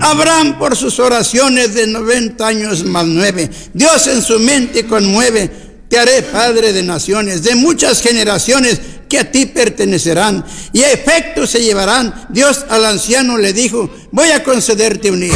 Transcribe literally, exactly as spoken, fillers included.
Abraham por sus oraciones de noventa años más nueve. Dios en su mente conmueve. Te haré padre de naciones, de muchas generaciones que a ti pertenecerán. Y a efecto se llevarán. Dios al anciano le dijo, voy a concederte un hijo.